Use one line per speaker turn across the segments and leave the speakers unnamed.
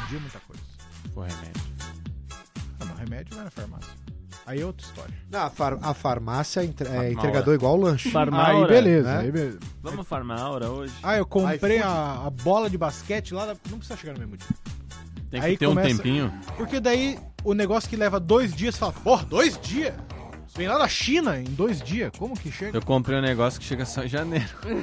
vendia muita coisa.
O remédio.
Não, remédio vai na farmácia. Aí é outra história.
Não, a farmácia é entregador igual o lanche.
Aí beleza,
né?
aí beleza.
Vamos farmar a hora hoje?
Eu comprei a bola de basquete lá, não precisa chegar no mesmo dia.
Tem que
aí
ter um tempinho.
Porque daí o negócio que leva 2 dias, fala, 2 dias? Vem lá da China em 2 dias, como que chega?
Eu comprei um negócio que chega só em janeiro.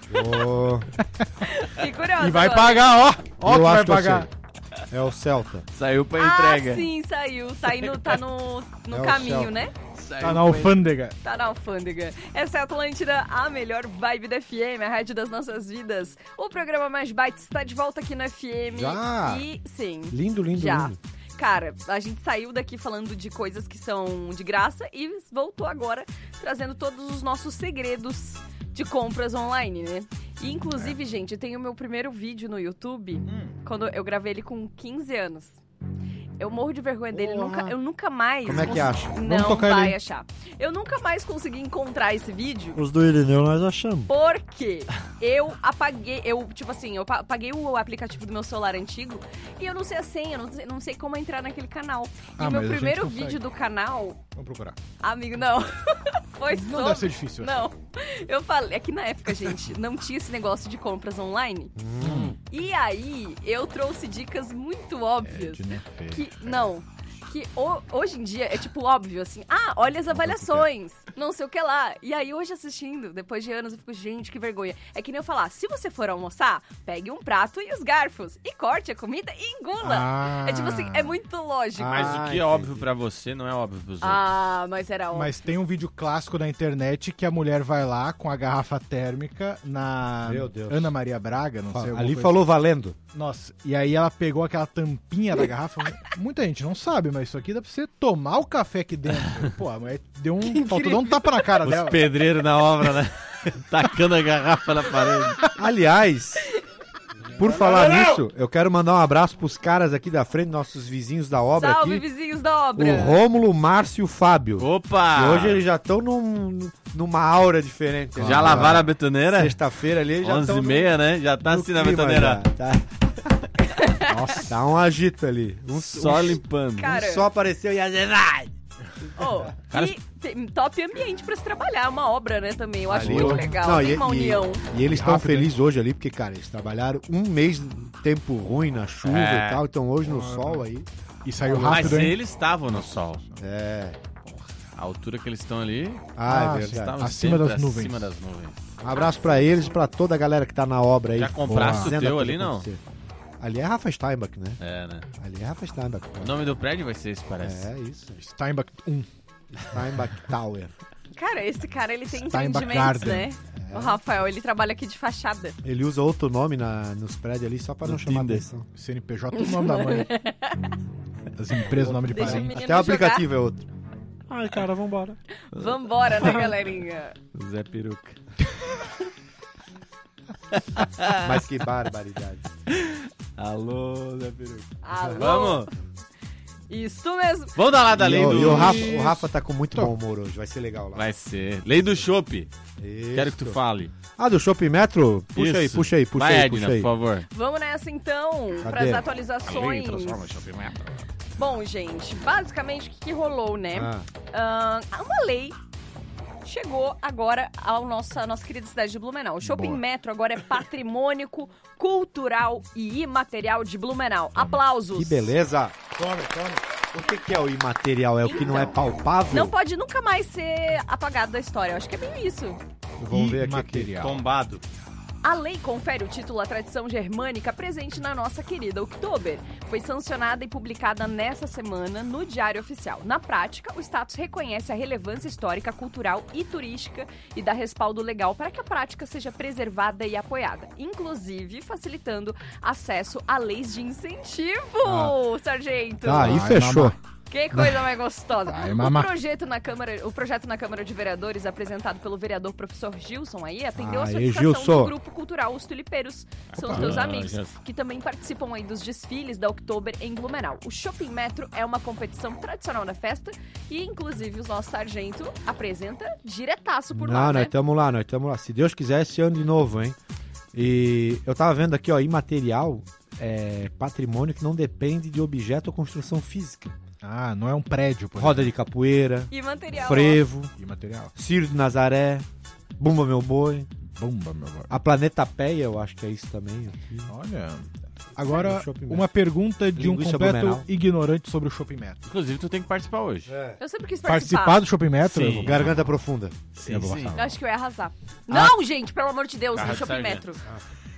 Que curioso.
E vai
agora.
pagar, ó que
eu
vai
acho que
pagar.
É o Celta.
Saiu pra entrega.
Sim, saiu. Tá no
É o
caminho,
céu.
né?
Tá na alfândega.
Tá na alfândega. Essa é a Atlântida, a melhor vibe da FM, a rádio das nossas vidas. O programa Mais Bytes está de volta aqui no FM.
Já?
E, sim.
Lindo,
Já.
lindo.
Cara, a gente saiu daqui falando de coisas que são de graça e voltou agora trazendo todos os nossos segredos de compras online, né? E, inclusive, gente, tem o meu primeiro vídeo no YouTube, quando eu gravei ele com 15 anos. Eu morro de vergonha dele, eu nunca mais...
Como é que acha?
Não
tocar
vai
ele.
achar. Eu nunca mais consegui encontrar esse vídeo,
Os do Irineu nós achamos.
porque eu apaguei, eu apaguei o aplicativo do meu celular antigo e eu não sei a senha, eu não sei como entrar naquele canal. E o meu
Mas a gente
primeiro
consegue.
vídeo do canal,
Vamos procurar.
amigo, não, foi
Não deve ser difícil.
Não, eu falei, é que na época, gente, não tinha esse negócio de compras online. E aí, eu trouxe dicas muito óbvias. Hoje em dia é tipo óbvio, assim, olha as avaliações, não sei o que lá. E aí hoje assistindo, depois de anos, eu fico, gente, que vergonha. É que nem eu falar, se você for almoçar, pegue um prato e os garfos, e corte a comida e engula. É tipo assim, é muito lógico.
Mas o que é óbvio pra você não é óbvio pros outros.
Mas era óbvio.
Mas tem um vídeo clássico na internet que a mulher vai lá com a garrafa térmica na
Meu Deus.
Ana Maria Braga, não sei.
Ali falou valendo.
Nossa, e aí ela pegou aquela tampinha da garrafa. Muita gente não sabe, mas isso aqui dá pra você tomar o café aqui dentro. Pô, a mulher faltou dar um tapa na cara
Os
dela.
pedreiros na obra, né? Tacando a garrafa na parede.
Aliás, por falar nisso, eu quero mandar um abraço pros caras aqui da frente, nossos vizinhos da obra
Salve,
aqui.
vizinhos da obra.
O Rômulo, o Márcio e o Fábio.
Opa!
E hoje eles já estão numa aura diferente.
Já lavaram a betoneira?
Sexta-feira ali, eles já estão
11h30, né? Já tá assim na betoneira.
Nossa, dá um agito ali.
Só limpando.
Cara,
Só apareceu e a gente vai.
E tem top ambiente pra se trabalhar, é uma obra, né, também. Eu acho
Ali,
muito
ó.
legal,
Não,
tem uma união.
E eles estão
Rápido,
felizes hoje ali, porque, cara, eles trabalharam um mês de tempo ruim na chuva
É.
e tal, então hoje no sol aí.
E saiu
Mas
rápido, hein?
eles estavam no sol.
É.
A altura que eles estão ali,
É
sim.
verdade.
estavam
Acima
sempre
das nuvens.
acima das nuvens.
Um abraço pra eles e pra toda a galera que tá na obra aí.
Já compraste
fazendo
o teu
a coisa
ali, não?
acontecer. Ali é Rafa Steinbach, né?
É, né?
Ali é Rafa Steinbach.
O nome do prédio vai ser esse, parece.
É isso.
Steinbach 1.
Steinbach Tower.
Cara, esse cara, ele tem
Steinbach
empreendimentos,
Garden.
né? O Rafael, ele trabalha aqui de fachada.
Ele usa outro nome nos prédios ali só pra não
No
chamar
Tinder.
atenção.
CNPJ, o nome da mãe. As empresas, o nome de
Deixa o
parente.
menino
Até o aplicativo é outro.
Ai, cara, vambora.
Vambora, né, galerinha?
Zé Peruca.
Mas que barbaridade.
Alô, Zé Peruca.
Alô?
Vamos?
Isso mesmo.
Vamos dar lá da lei
E
do...
o Rafa tá com muito bom humor hoje, vai ser legal lá.
Vai ser. Lei do chopp.
Isso.
Quero que tu fale.
Ah, do Shopping Metro? Puxa aí,
Isso.
puxa aí, puxa
Vai,
aí,
Edna,
puxa aí.
por favor.
Vamos nessa, então,
Cadê?
para as atualizações. Bom, gente, basicamente, o que rolou, né? Uma lei chegou agora à nossa querida cidade de Blumenau. O Shopping
Boa.
Metro agora é patrimônio cultural e imaterial de Blumenau. Aplausos.
Que beleza. O que é o imaterial? É o que não é palpável?
Não pode nunca mais ser apagado da história. Eu acho que é bem isso.
Vamos ver aqui.
Material.
Tombado.
A lei confere o título à tradição germânica presente na nossa querida Oktober. Foi sancionada e publicada nessa semana no Diário Oficial. Na prática, o status reconhece a relevância histórica, cultural e turística e dá respaldo legal para que a prática seja preservada e apoiada, inclusive facilitando acesso a leis de incentivo, sargento.
Tá, aí
Vai,
fechou.
mamar.
Que coisa mais gostosa.
Vai,
O
mamá.
projeto na Câmara de Vereadores, apresentado pelo vereador professor Gilson aí, atendeu a
Aí,
solicitação
Gilson.
do grupo cultural Os Tulipeiros. São os teus amigos,
Gilson.
que também participam aí dos desfiles da Oktober em Blumenau. O Shopping Metro é uma competição tradicional da festa e, inclusive, o nosso sargento apresenta diretaço por lá,
Não,
né?
nós estamos lá. Se Deus quiser, esse ano de novo, hein? E eu tava vendo aqui, ó, imaterial. patrimônio que não depende de objeto ou construção física.
Ah, não é um prédio, por
Roda de capoeira,
E material.
frevo,
exemplo. E material.
Círio de Nazaré, Bumba Meu Boi,
Bomba, meu amor.
a Planeta Péia, eu acho que é isso também. Aqui.
Olha. Agora,
Shopping
uma
Metro.
pergunta de
Linguiça
um completo
Blumenau.
ignorante sobre o Shopping Metro.
Inclusive, tu tem que participar hoje.
Eu sempre quis
Participar
participar.
do Shopping Metro?
Sim.
Eu vou-
Garganta Profunda.
Sim,
Eu vou
sim.
gostar.
Eu acho que eu ia arrasar. Não, gente, pelo amor de Deus,
Carro
no
de
Shopping
sargento.
Metro.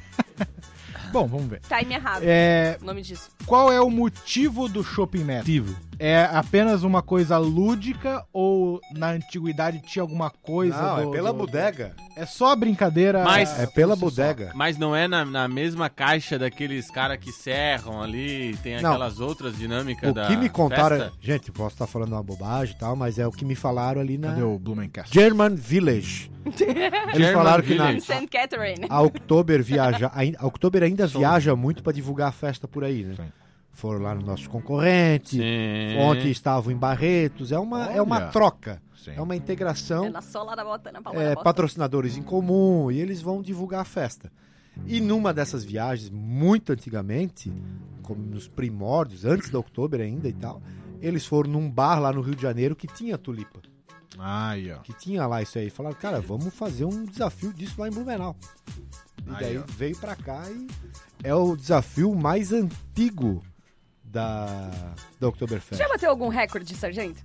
Bom, vamos ver.
Time errado.
É,
O nome disso.
qual é o motivo do Shopping Metro? É apenas uma coisa lúdica ou na antiguidade tinha alguma coisa?
Não,
do-
é pela
do-
bodega.
É só brincadeira.
Mas-
É pela
por si só.
bodega.
Mas não é na mesma caixa daqueles caras que serram ali, tem
Não.
aquelas outras dinâmicas
O
da
que me contaram...
festa?
Gente, posso estar falando uma bobagem e tal, mas é o que me falaram ali na
Cadê o Blumencast?
German Village. Eles
German
falaram que
Village.
St. Catherine.
a Oktober a Oktober ainda viaja muito pra divulgar a festa por aí, né?
Sim.
Foram lá no nosso concorrente,
Sim.
ontem estavam em Barretos, é uma
Olha.
troca,
Sim.
é uma integração,
É na sola da bota, na palma da bota.
patrocinadores em comum, e eles vão divulgar a festa. E numa dessas viagens, muito antigamente, como nos primórdios, antes da Oktober ainda e tal, eles foram num bar lá no Rio de Janeiro que tinha tulipa.
Aí, ó.
Que tinha lá isso aí. Falaram, cara, vamos fazer um desafio disso lá em Blumenau. E
Aí,
daí
ó.
veio pra cá e é o desafio mais antigo da Oktoberfest.
Já bateu algum recorde, sargento?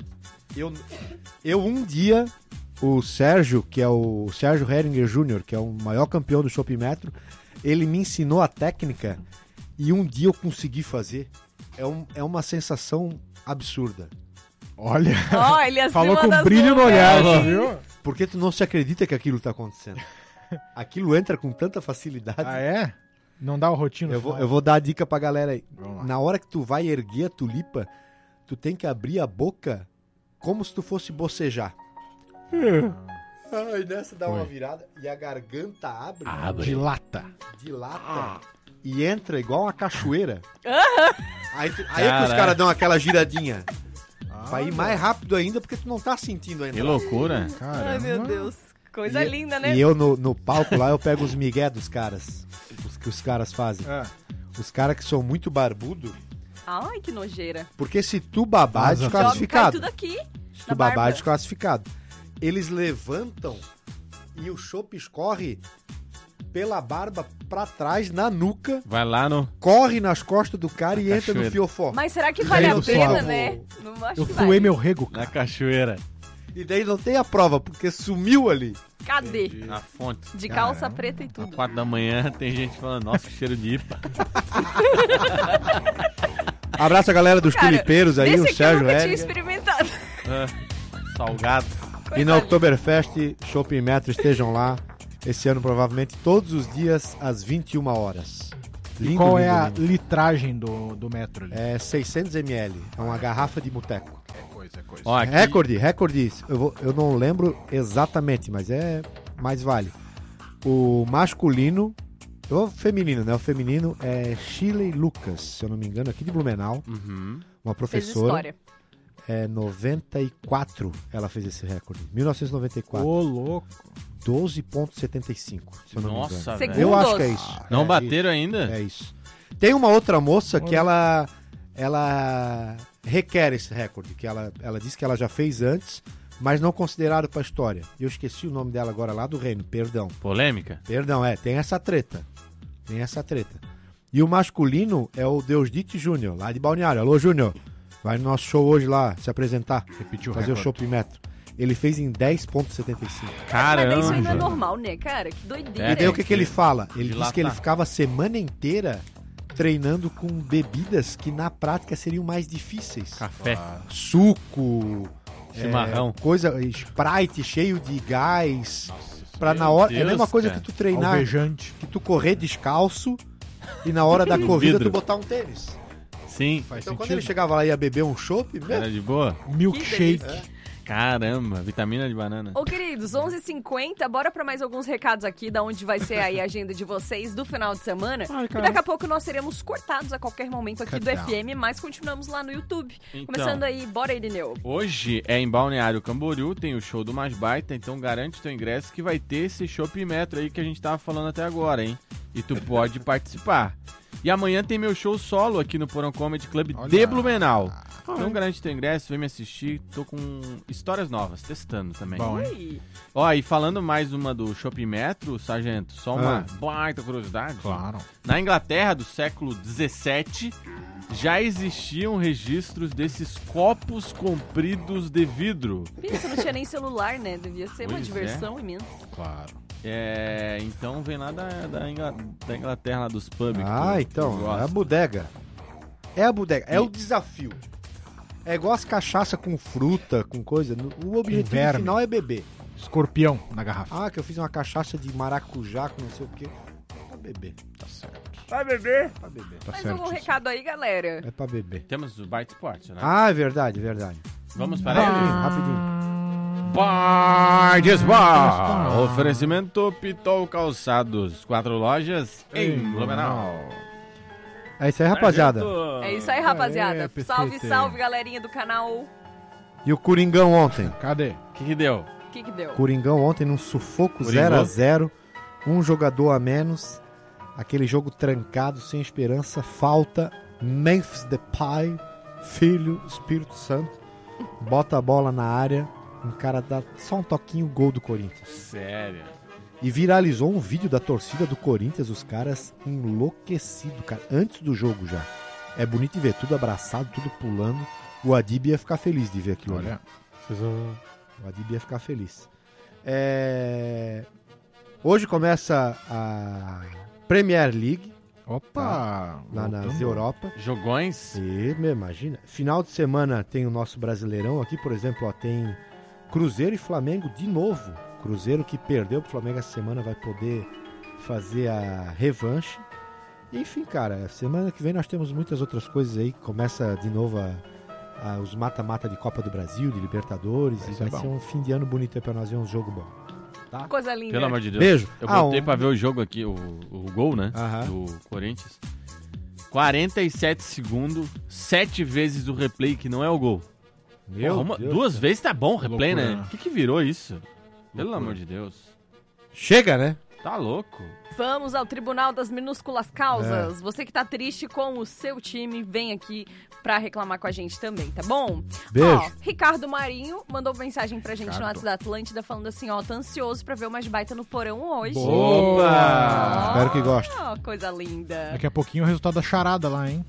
Eu um dia, o Sérgio, que é o Sérgio Heringer Jr., que é o maior campeão do Shopping Metro, ele me ensinou a técnica e um dia eu consegui fazer. É uma sensação absurda.
Olha.
Ó, ele acima
Falou com
das
brilho no
nuvens.
olhar,
Falou.
viu?
Porque tu não se acredita que aquilo tá acontecendo. Aquilo entra com tanta facilidade.
Ah, é? Não dá o rotina?
Eu vou dar a dica pra galera aí.
Vamos lá.
Na hora que tu vai erguer a tulipa, tu tem que abrir a boca como se tu fosse bocejar. Ai, nessa dá uma
Foi.
virada e a garganta abre,
Dilata.
dilata e entra igual uma cachoeira. Aí é que os
Caraca.
caras dão aquela giradinha. Pra ir
Ah,
mais rápido ainda, porque tu não tá sentindo ainda.
Que loucura.
Caramba.
Ai, meu Deus. Coisa linda, né?
E eu no palco lá, eu pego os migué dos caras. Os que os caras fazem.
É.
Os caras que são muito barbudo.
Ai, que nojeira.
Porque se tu babar, é
Vaza.
Joga, cai
desclassificado.
tudo aqui.
Se
na
tu babar,
barba.
é desclassificado. Eles levantam e o chopp escorre pela barba pra trás, na nuca,
Vai lá no...
corre nas costas do cara e entra
cachoeira.
no fiofó.
Mas será que vale a
Eu
pena,
suavo.
né? Não acho
Eu
que
suei
vale.
meu rego,
Na
cara.
cachoeira.
E daí não tem a prova, porque sumiu ali.
Cadê?
Na fonte.
De
Caramba.
calça preta e
Às
tudo.
4 da manhã tem gente falando, nossa, que cheiro de IPA.
Abraço a galera dos
Cara,
tulipeiros aí,
Esse
o
aqui eu
Sérgio
nunca tinha
Heringer.
experimentado.
Salgado.
E
Coisa
na
linda.
Oktoberfest, Shopping Metro, estejam lá. Esse ano, provavelmente, todos os dias, às 21 horas.
E
Lindo,
qual
lindo,
é a
lindo.
litragem do metro ali?
É 600 ml. É uma garrafa de boteco.
É coisa.
Ó, aqui,
Recorde. Eu não lembro exatamente, mas mais vale. O masculino, o feminino, né? O feminino é Shirley Lucas, se eu não me engano, aqui de Blumenau.
Uhum.
Uma
Fez
professora.
história.
É 94 ela fez esse recorde. 1994.
Ô, louco.
12,75, se eu não me
Nossa,
engano.
velho.
Segundos.
Eu acho que é isso.
Não
É
bateram ainda?
isso. É isso. Tem uma outra moça que ela requer esse recorde, que ela disse que ela já fez antes, mas não considerado pra história. Eu esqueci o nome dela agora lá do reino, perdão.
Polêmica?
Perdão, tem essa treta. E o masculino é o Deusdite Júnior, lá de Balneário. Alô, Júnior. Vai no nosso show hoje lá, se apresentar,
Repetiu o
fazer o
recorde.
Shopping Metro. Ele fez em 10,75.
Caramba.
Mas isso aí não é normal, né, cara? Que doideira.
E daí o que ele fala? Ele
Dilatar.
disse que ele ficava a semana inteira treinando com bebidas que na prática seriam mais difíceis.
Café.
Suco,
Chimarrão.
coisa, Sprite cheio de gás. Pra
Meu
na hora, é a
Deus,
mesma coisa
cara.
que tu treinar,
Alvejante.
que tu correr descalço e na hora da corrida
vidro.
tu botar um tênis.
Sim.
Faz
Então quando
sentido.
ele chegava lá e ia beber um chopp,
Era de boa?
Milkshake.
Caramba, vitamina de banana.
Ô, queridos, 11h50, bora pra mais alguns recados aqui, da onde vai ser aí a agenda de vocês do final de semana.
Ai,
E
cara.
daqui a pouco nós seremos cortados a qualquer momento aqui do
Cadê?
FM, mas continuamos lá no YouTube.
Então.
Começando aí, bora, Irineu.
Hoje é em Balneário Camboriú, tem o show do Mais Baita, então garante teu ingresso que vai ter esse Shopping Metro aí que a gente tava falando até agora, hein? E tu pode participar. E amanhã tem meu show solo aqui no Porão Comedy Club
Olha.
de Blumenau. Então garante teu ingresso, vem me assistir. Tô com histórias novas, testando também.
Bom, hein?
Ui.
Ó, e falando mais uma do Shopping Metro, Sargento, só uma baita curiosidade.
Claro.
Na Inglaterra do século XVII, já existiam registros desses copos compridos de vidro.
Pensa, não tinha nem celular, né? Devia ser uma
Pois
diversão imensa.
Claro.
Então vem lá da Inglaterra, lá dos pubs. que
Ah,
tu
então,
gosta.
é a bodega. É a bodega, é o desafio. É igual as cachaças com fruta, com coisa. O objetivo
verme.
final é beber.
Escorpião na garrafa.
Ah, que eu fiz uma cachaça de maracujá com não sei o quê. É pra beber.
Tá certo.
Vai beber?
É pra beber.
Tá
Mais
certo.
algum recado aí, galera?
É pra beber.
Temos o Byte Sport, né?
Ah, é verdade, é verdade.
Vamos para ele?
Rapidinho.
Byte Sport. Oferecimento Pitol Calçados. 4 lojas em Blumenau.
É isso aí, rapaziada.
Sargento.
É isso aí, rapaziada.
É,
Salve,
perfeito.
salve, galerinha do canal.
E o Coringão ontem?
Cadê?
O que deu?
O que deu?
Coringão ontem num sufoco
Coringou?
0-0. Um jogador a menos. Aquele jogo trancado, sem esperança. Falta. Memphis Depay, Filho, Espírito Santo. Bota a bola na área. Um cara dá só um toquinho, gol do Corinthians.
Sério.
E viralizou um vídeo da torcida do Corinthians, os caras enlouquecidos, cara, antes do jogo já. É bonito de ver, tudo abraçado, tudo pulando. O Adib ia ficar feliz de ver aquilo ali.
Olha.
O Adib ia ficar feliz. Hoje começa a Premier League,
Opa!
lá nas
voltando.
Europa.
Jogões?
E, imagina. Final de semana tem o nosso Brasileirão aqui, por exemplo, ó, tem Cruzeiro e Flamengo de novo. Cruzeiro que perdeu pro Flamengo essa semana vai poder fazer a revanche. Enfim, cara, semana que vem nós temos muitas outras coisas aí. Começa de novo os mata-mata de Copa do Brasil, de Libertadores.
Vai
E
ser
vai ser
bom.
um fim de ano bonito aí pra nós ver um jogo bom.
Coisa linda.
Pelo amor de Deus.
Beijo.
Eu
Ah,
botei pra ver o jogo aqui, o gol, né?
Aham.
Do Corinthians. 47 segundos, 7 vezes o replay, que não é o gol. Porra,
Deus.
duas vezes tá bom o replay,
Loucura,
né?
né?
O que virou isso? Pelo
Loucura.
amor de Deus.
Chega, né?
Tá louco.
Vamos ao Tribunal das Minúsculas Causas. Você que tá triste com o seu time, vem aqui pra reclamar com a gente também, tá bom?
Beijo.
Ó, Ricardo Marinho mandou mensagem pra gente no
Ricardo.
WhatsApp da Atlântida falando assim, ó, tá ansioso pra ver o Mais Baita no Porão hoje.
Opa!
Espero que goste.
Ó, coisa linda.
Daqui a pouquinho o resultado da charada lá, hein?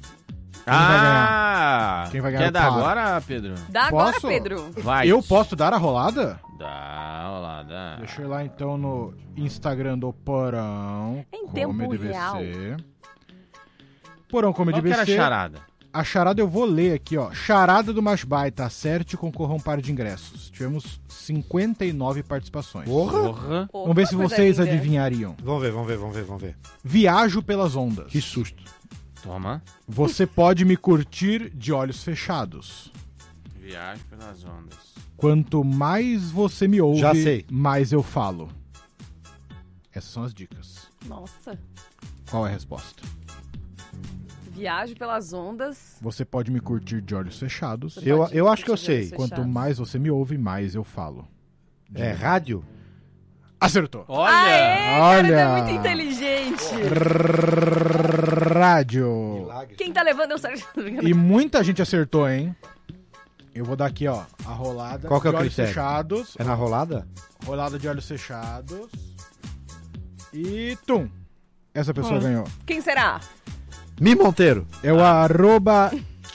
Ah!
Quem vai ganhar
Quer
o
dar
par?
agora, Pedro?
Dá agora,
Posso?
Pedro.
Vai.
Eu posso dar a rolada?
Dá, olá, dá.
Deixa eu ir lá então no Instagram do Porão.
Em tempo
Comedy
real.
BC. Porão Comedy
Qual que era a
BC.
charada?
A charada eu vou ler aqui, ó. Charada do Mais Baita. Acerte e concorra a um par de ingressos. Tivemos 59 participações.
Porra.
Vamos ver se
Opa, coisa
vocês
linda.
adivinhariam.
Vamos ver.
Viajo pelas ondas.
Que susto.
Toma.
Você pode me curtir de olhos fechados.
Viagem pelas ondas.
Quanto mais você me ouve,
Já sei.
mais eu falo. Essas são as dicas.
Nossa.
Qual é a resposta?
Viajo pelas ondas.
Você pode me curtir de olhos fechados.
Você
Eu
pode
acho que eu
curtir de olhos
sei.
Quanto
fechados.
mais você me ouve, mais eu falo.
É rádio?
Acertou!
Olha!
Aê, cara,
Olha.
tu é muito inteligente.
Rádio.
Quem tá levando é o Sérgio.
E muita gente acertou, hein? Eu vou dar aqui, ó, a rolada
Qual que é
de
o
olhos
critério?
fechados.
É na rolada?
Rolada de olhos fechados. E tum! Essa pessoa ganhou.
Quem será?
Mi Monteiro.
É o arroba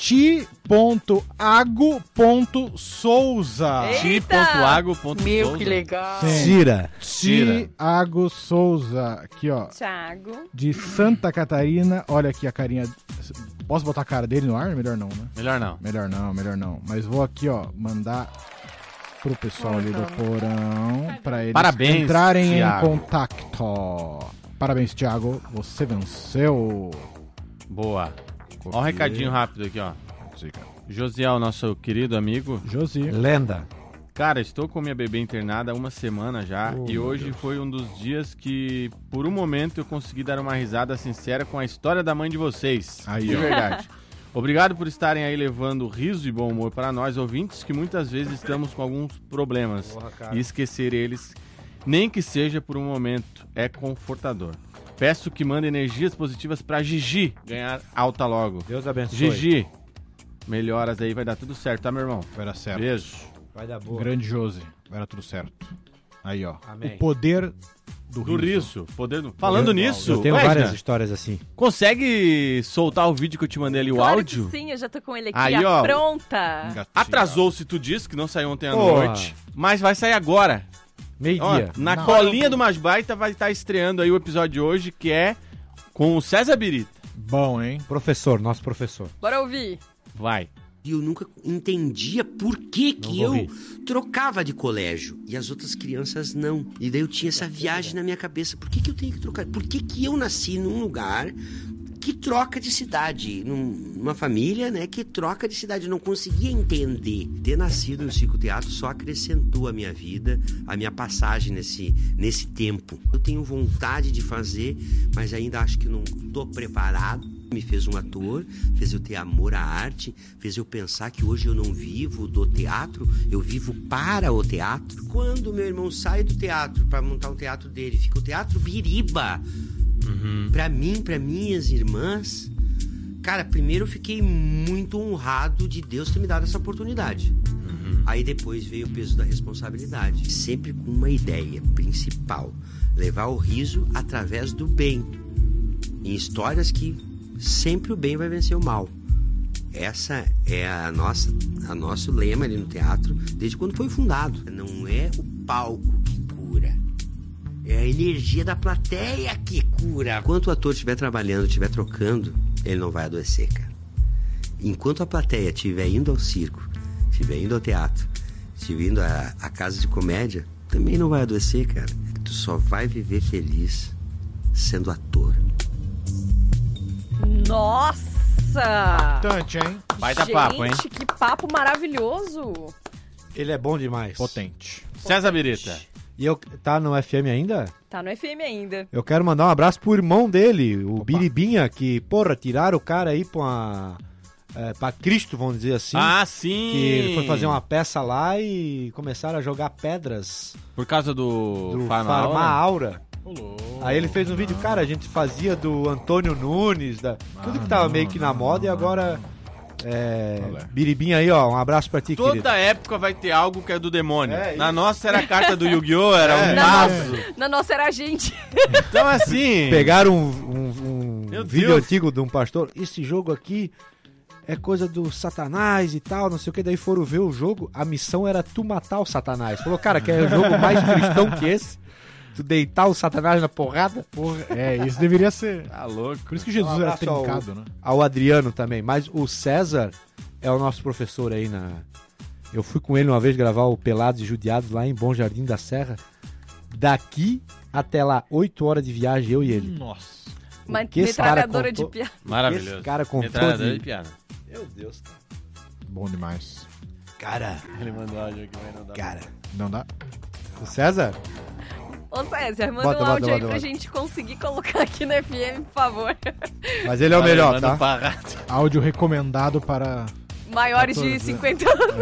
ti.ago.souza.
Eita!
Ti.ago.souza.
legal.
Sim.
Cira.
Tiago Souza. Aqui, ó.
Thiago.
De Santa Catarina. Olha aqui a carinha. Posso botar a cara dele no ar? Melhor não, né?
Melhor não.
Melhor não. Mas vou aqui, ó, mandar pro pessoal ali do Porão pra eles
Parabéns,
entrarem
Thiago.
em contato. Parabéns, Thiago. Você venceu.
Boa. Ó um recadinho rápido aqui, ó. Josiel, nosso querido amigo.
Josi.
Lenda.
Cara, estou com minha bebê internada há uma semana já
Oh,
e
meu
hoje
Deus.
foi um dos dias que, por um momento, eu consegui dar uma risada sincera com a história da mãe de vocês.
Aí,
de
ó.
verdade. Obrigado por estarem aí levando riso e bom humor para nós, ouvintes, que muitas vezes estamos com alguns problemas.
Porra, cara.
E esquecer eles, nem que seja por um momento, é confortador. Peço que mande energias positivas pra Gigi ganhar alta logo.
Deus abençoe.
Gigi, melhoras aí, vai dar tudo certo, tá, meu irmão?
Vai dar certo.
Beijo.
Vai dar boa.
Grande Josi. Vai dar tudo certo. Aí, ó.
Amém.
O poder do riso.
Poder do... Falando nisso,
Eu tenho
Edna,
várias histórias assim.
consegue soltar o vídeo que eu te mandei ali, o
Claro
áudio?
que sim, eu já tô com ele aqui,
Aí, ó.
pronta.
Engatilhado.
Atrasou-se, tu disse que não saiu ontem à
Porra.
noite, mas vai sair agora. Ó,
Meio-dia.
na
Não.
colinha do Mais Baita vai estar estreando aí o episódio de hoje, que é com o César Birita.
Bom, hein?
Professor, nosso professor.
Bora ouvir.
Vai.
E eu nunca entendia por que
Não
eu
vou
trocava de colégio e as outras crianças não. E daí eu tinha essa viagem na minha cabeça. Por que eu tenho que trocar? Por que eu nasci num lugar que troca de cidade? Numa família, né, que troca de cidade. Eu não conseguia entender. Ter nascido no Circo Teatro só acrescentou a minha vida, a minha passagem nesse tempo. Eu tenho vontade de fazer, mas ainda acho que não estou preparado. Me fez um ator, fez eu ter amor à arte, fez eu pensar que hoje eu não vivo do teatro, eu vivo para o teatro. Quando meu irmão sai do teatro para montar um teatro dele, fica o Teatro Biriba. Pra mim, pra minhas irmãs, cara, primeiro eu fiquei muito honrado de Deus ter me dado essa oportunidade. Aí depois veio o peso da responsabilidade, sempre com uma ideia principal: levar o riso através do bem, em histórias que sempre o bem vai vencer o mal. Essa é a nosso lema ali no teatro desde quando foi fundado. Não é o palco que cura, é a energia da plateia que cura. Enquanto o ator estiver trabalhando, estiver trocando, ele não vai adoecer, cara. Enquanto a plateia estiver indo ao circo, estiver indo ao teatro, estiver indo à casa de comédia, também não vai adoecer, cara. Tu só vai viver feliz sendo ator.
Nossa!
Tante, hein?
Baita papo, hein?
Gente, que papo maravilhoso.
Ele é bom demais.
Potente.
César Birita.
E eu tá no FM ainda?
Tá no FM ainda.
Eu quero mandar um abraço pro irmão dele, o Biribinha, que, porra, tiraram o cara aí pra Cristo, vamos dizer assim.
Ah, sim!
Que ele foi fazer uma peça lá e começaram a jogar pedras
Por causa do
do
Farma
Farma
Aura?
Aura. Aí ele fez um vídeo, cara, a gente fazia do Antônio Nunes, tudo que tava meio que na moda e agora... Biribinha aí, ó, um abraço pra ti, querido.
Toda época vai ter algo que é do demônio.
É,
Na nossa era a carta do Yu-Gi-Oh! Era um
Na
maço.
Na nossa era a gente.
Então, assim...
Pegaram um
Meu
vídeo
Deus.
antigo de um pastor, esse jogo aqui é coisa do Satanás e tal, não sei o que, daí foram ver o jogo, a missão era tu matar o Satanás. Falou, cara, quer jogo mais cristão que esse? Tu deitar o Satanás na porrada?
Porra, isso deveria ser.
Tá louco.
Por isso que Jesus
Um
era
abraço ao-
trincado, né?
Ao Adriano também, mas o César é o nosso professor aí Eu fui com ele uma vez gravar o Pelados e Judiados lá em Bom Jardim da Serra. Daqui até lá, 8 horas de viagem, eu e ele.
Nossa.
Uma
que esse cara
metralhadora de
contou-
piada.
Maravilhoso.
Esse cara contou
Metralhadora
de...
de piada.
Meu Deus, cara.
Bom demais.
Cara,
Ele mandou áudio aqui, mas não dá.
cara.
Não dá?
O César?
Ô César, manda
Bota,
um
bota,
áudio aí
bota,
pra
bota.
gente conseguir colocar aqui no FM, por favor.
Mas ele é o melhor, tá?
Áudio recomendado para...
Maiores de
14,
50 anos.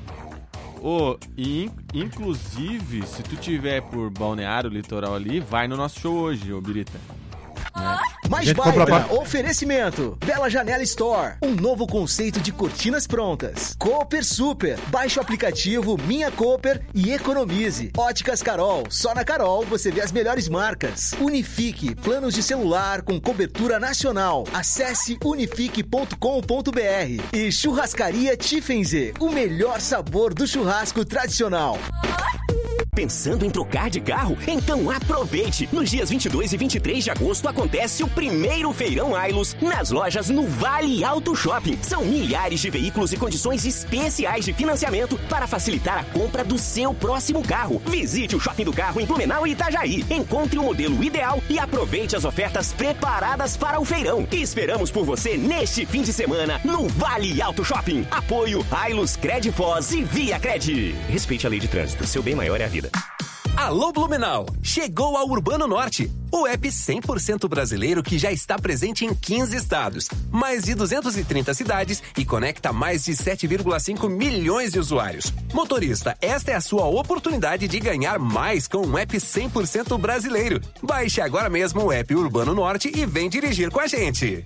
Inclusive, se tu tiver por Balneário, litoral ali, vai no nosso show hoje, ô Birita.
Mais
Gente, compra
Baita, oferecimento. Bela Janela Store, um novo conceito de cortinas prontas. Cooper Super, baixe o aplicativo Minha Cooper e economize. Óticas Carol, só na Carol você vê as melhores marcas. Unifique, planos de celular com cobertura nacional. Acesse unifique.com.br. E Churrascaria Tiffenze, o melhor sabor do churrasco tradicional.
Pensando em trocar de carro? Então aproveite! Nos dias 22 e 23 de agosto acontece o primeiro feirão Ailus nas lojas no Vale Auto Shopping. São milhares de veículos e condições especiais de financiamento para facilitar a compra do seu próximo carro. Visite o Shopping do Carro em Blumenau e Itajaí. Encontre o modelo ideal e aproveite as ofertas preparadas para o feirão. Esperamos por você neste fim de semana no Vale Auto Shopping. Apoio Ailus, Credfoz e Via Cred. Respeite a lei de trânsito. Seu bem maior é a vida.
Alô Blumenau! Chegou ao Urbano Norte, o app 100% brasileiro que já está presente em 15 estados, mais de 230 cidades e conecta mais de 7,5 milhões de usuários. Motorista, esta é a sua oportunidade de ganhar mais com um app 100% brasileiro. Baixe agora mesmo o app Urbano Norte e vem dirigir com a gente.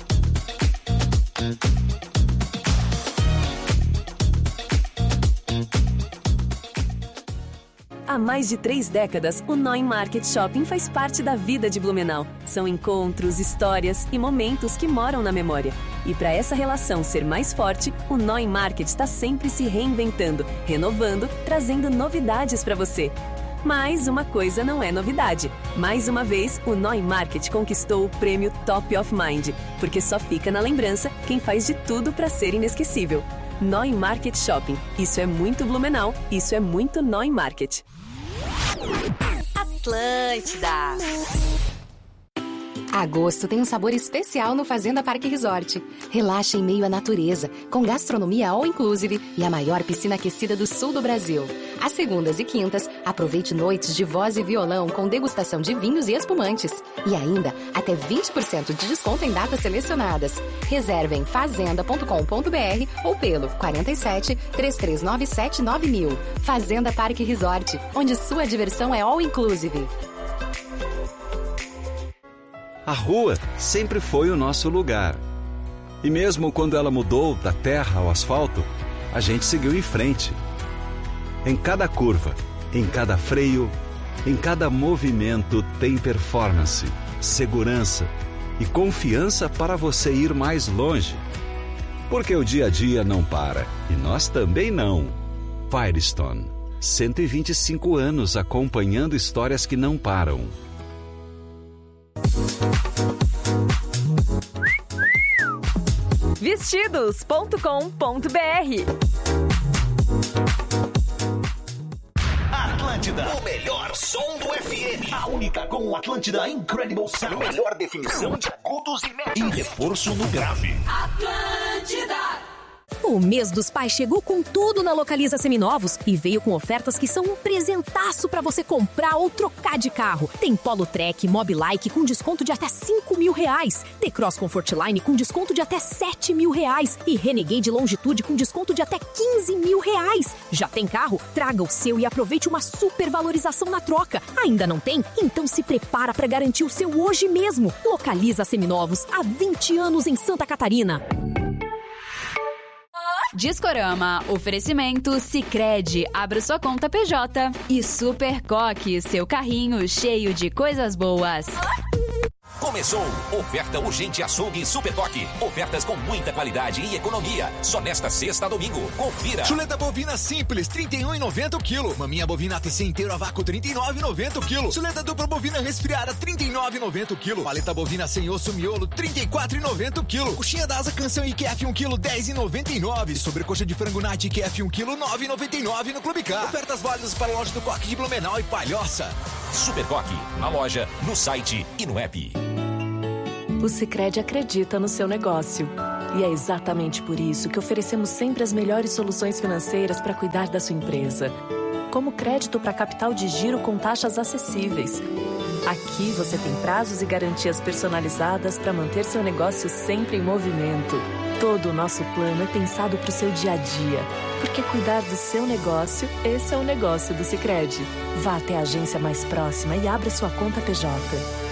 Há mais de 3 décadas, o Noi Market Shopping faz parte da vida de Blumenau. São encontros, histórias e momentos que moram na memória. E para essa relação ser mais forte, o Noi Market está sempre se reinventando, renovando, trazendo novidades para você. Mas uma coisa não é novidade. Mais uma vez, o Noi Market conquistou o prêmio Top of Mind, porque só fica na lembrança quem faz de tudo para ser inesquecível. Noi Market Shopping. Isso é muito Blumenau, isso é muito Noi Market.
Atlântida. Agosto tem um sabor especial no Fazenda Parque Resort. Relaxa em meio à natureza, com gastronomia all inclusive e a maior piscina aquecida do sul do Brasil. Às segundas e quintas, aproveite noites de voz e violão com degustação de vinhos e espumantes. E ainda, até 20% de desconto em datas selecionadas. Reserve em fazenda.com.br ou pelo 47 3397 9000. Fazenda Parque Resort, onde sua diversão é all inclusive.
A rua sempre foi o nosso lugar. E mesmo quando ela mudou da terra ao asfalto, a gente seguiu em frente. Em cada curva, em cada freio, em cada movimento tem performance, segurança e confiança para você ir mais longe. Porque o dia a dia não para e nós também não. Firestone, 125 anos acompanhando histórias que não param.
Vestidos.com.br.
Atlântida, o melhor som do FM. A única com o Atlântida Incredible Sound. Melhor definição de agudos e médios. E reforço no grave.
Atlântida. O mês dos pais chegou com tudo na Localiza Seminovos e veio com ofertas que são um presentaço pra você comprar ou trocar de carro. Tem Polo Trek, Mobilike com desconto de até R$5.000. T-Cross Comfortline com desconto de até R$7.000. E Renegade Longitude com desconto de até R$15.000. Já tem carro? Traga o seu e aproveite uma super valorização na troca. Ainda não tem? Então se prepara pra garantir o seu hoje mesmo. Localiza Seminovos, há 20 anos em Santa Catarina.
Discorama, oferecimento Sicredi, abra sua conta PJ. E Super Coque, seu carrinho cheio de coisas boas.
Começou! Oferta urgente açougue Super Coque. Ofertas com muita qualidade e economia. Só nesta sexta a domingo. Confira.
Chuleta bovina simples, R$ 31,90 o quilo. Maminha bovina ATC inteiro a vácuo, R$ 39,90 o quilo. Chuleta dupla bovina resfriada, R$ 39,90 o quilo. Paleta bovina sem osso miolo, R$ 34,90 o quilo. Coxinha da asa canção IQF 1 quilo, R$ 10,99. Sobrecoxa de frango Night IQF 1 quilo, R$ 9,99 no Clube Car. Ofertas válidas para a loja do Coque de Blumenau e Palhoça.
Super Coque, na loja, no site e no app.
O Sicredi acredita no seu negócio. E é exatamente por isso que oferecemos sempre as melhores soluções financeiras para cuidar da sua empresa. Como crédito para capital de giro com taxas acessíveis. Aqui você tem prazos e garantias personalizadas para manter seu negócio sempre em movimento. Todo o nosso plano é pensado para o seu dia a dia. Porque cuidar do seu negócio, esse é o negócio do Sicredi. Vá até a agência mais próxima e abra sua conta PJ.